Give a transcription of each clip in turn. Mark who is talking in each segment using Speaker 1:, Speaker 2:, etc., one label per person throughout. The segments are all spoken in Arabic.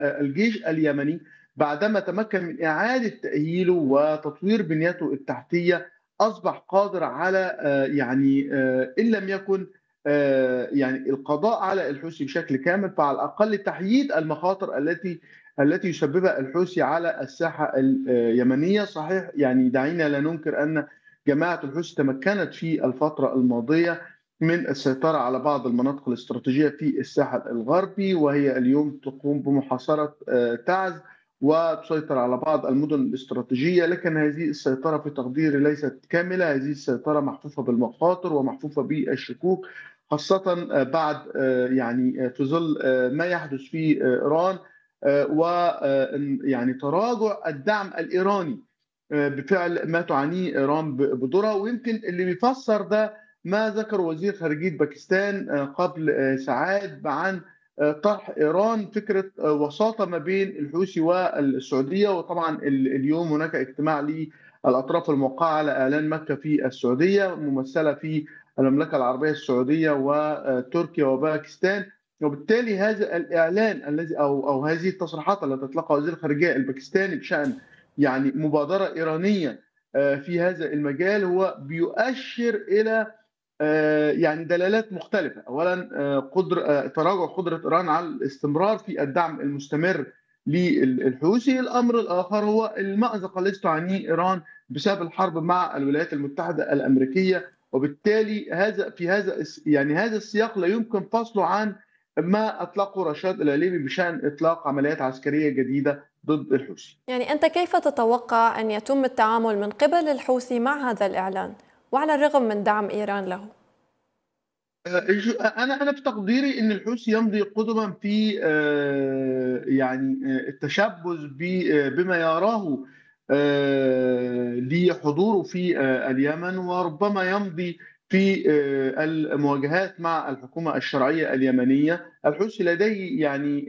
Speaker 1: الجيش اليمني بعدما تمكن من إعادة تأهيله وتطوير بنيته التحتية أصبح قادر على إن لم يكن يعني القضاء على الحوثي بشكل كامل، فعلى الأقل تحييد المخاطر التي يسببها الحوثي على الساحة اليمنية. صحيح، يعني دعينا لا ننكر أن جماعة الحوثي تمكنت في الفترة الماضية من السيطرة على بعض المناطق الاستراتيجية في الساحل الغربي، وهي اليوم تقوم بمحاصرة تعز وتسيطر على بعض المدن الاستراتيجية. لكن هذه السيطرة في تقديري ليست كاملة، هذه السيطرة محفوفة بالمخاطر ومحفوفة بالشكوك، خاصة بعد في ظل ما يحدث في إيران، ويعني تراجع الدعم الإيراني بفعل ما تعانيه إيران بدورها. ويمكن اللي بيفسر ده ما ذكر وزير خارجية باكستان قبل ساعات عن طرح إيران فكرة وساطة ما بين الحوثي والسعودية. وطبعا اليوم هناك اجتماع للأطراف الموقعة على إعلان مكة في السعودية، ممثلة في المملكة العربية السعودية وتركيا وباكستان. وبالتالي هذا الإعلان الذي أو هذه التصريحات التي أطلقها وزير الخارجية الباكستاني بشأن يعني مبادرة إيرانية في هذا المجال هو بيؤشر إلى يعني دلالات مختلفة. أولا تراجع قدرة إيران على الاستمرار في الدعم المستمر للحوثي. الأمر الآخر هو المأزق الذي تعانيه إيران بسبب الحرب مع الولايات المتحدة الأمريكية. وبالتالي هذا السياق لا يمكن فصله عن ما أطلقه رشاد العليمي بشأن إطلاق عمليات عسكرية جديدة ضد الحوثي.
Speaker 2: يعني أنت كيف تتوقع أن يتم التعامل من قبل الحوثي مع هذا الإعلان وعلى الرغم من دعم إيران له؟
Speaker 1: أنا في تقديري أن الحوثي يمضي قدما في التشبث بما يراه لحضوره في اليمن، وربما يمضي في المواجهات مع الحكومة الشرعية اليمنية. الحوثي لديه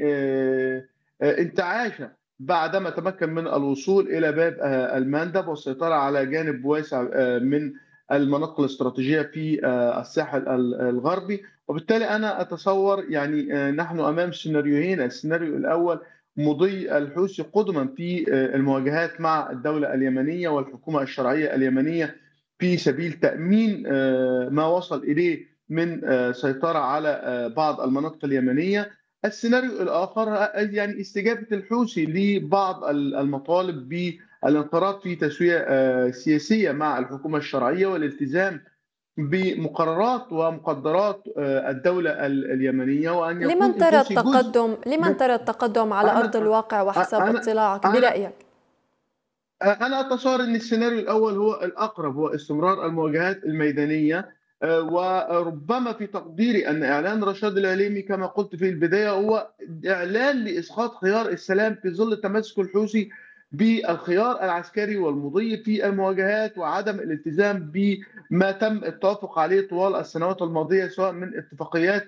Speaker 1: انتعاشة بعدما تمكن من الوصول إلى باب المندب والسيطرة على جانب واسع من المناطق الاستراتيجية في الساحل الغربي. وبالتالي أنا أتصور نحن أمام سيناريوهين. السيناريو الأول مضي الحوثي قدما في المواجهات مع الدولة اليمنية والحكومة الشرعية اليمنية في سبيل تأمين ما وصل إليه من سيطرة على بعض المناطق اليمنية. السيناريو الآخر استجابة الحوثي لبعض المطالب بالانخراط في تسوية سياسية مع الحكومة الشرعية والالتزام بمقررات ومقدرات الدولة اليمنية، وأن يكون الحوثي جزء
Speaker 2: لمن ترى التقدم على أرض
Speaker 1: أنا
Speaker 2: الواقع وحسب
Speaker 1: أنا
Speaker 2: اطلاعك
Speaker 1: أنا
Speaker 2: برأيك؟
Speaker 1: أنا أتصور أن السيناريو الأول هو الأقرب، هو استمرار المواجهات الميدانية. وربما في تقديري أن إعلان رشاد العليمي كما قلت في البداية هو إعلان لإسقاط خيار السلام في ظل تمسك الحوثي بالخيار العسكري والمضي في المواجهات وعدم الالتزام بما تم التوافق عليه طوال السنوات الماضية، سواء من اتفاقيات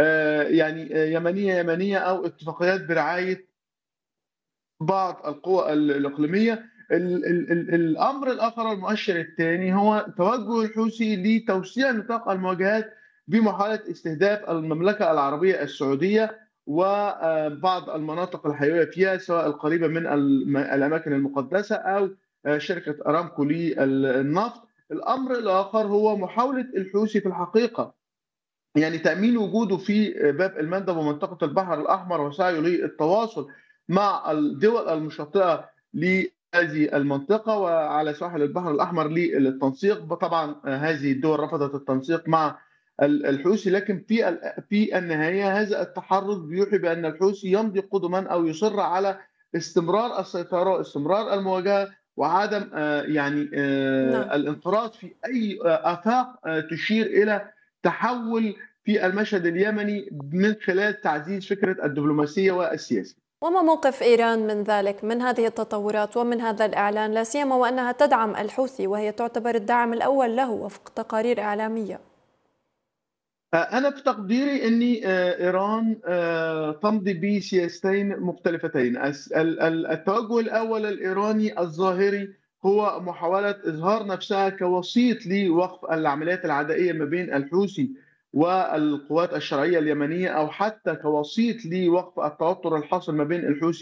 Speaker 1: يمنية أو اتفاقيات برعاية بعض القوى الإقليمية. الأمر الآخر المؤشر الثاني هو توجه الحوثي لتوسيع نطاق المواجهات بمحاولة استهداف المملكة العربية السعودية وبعض المناطق الحيوية فيها، سواء القريبة من الأماكن المقدسة أو شركة أرامكو للنفط. الأمر الآخر هو محاولة الحوثي في الحقيقة تأمين وجوده في باب المندب ومنطقة البحر الأحمر وسعيه للتواصل مع الدول المشاطئة لهذه المنطقة وعلى ساحل البحر الأحمر للتنسيق. طبعا هذه الدول رفضت التنسيق مع الحوثي، لكن في النهاية هذا التحرك بيوحي بأن الحوثي يمضي قدما أو يصر على استمرار السيطرة واستمرار المواجهة وعدم
Speaker 2: نعم.
Speaker 1: الانخراط في أي آفاق تشير إلى تحول في المشهد اليمني من خلال تعزيز فكرة الدبلوماسية والسياسة.
Speaker 2: وما موقف إيران من ذلك، من هذه التطورات ومن هذا الإعلان، لا سيما وأنها تدعم الحوثي وهي تعتبر الداعم الأول له وفق تقارير إعلامية؟
Speaker 1: أنا في تقديري أن إيران تمضي بسياستين مختلفتين. التوجه الأول الإيراني الظاهري هو محاولة إظهار نفسها كوسيط لوقف العمليات العدائية ما بين الحوثي والقوات الشرعية اليمنية، أو حتى كوسيط لوقف التوتر الحاصل ما بين الحوثي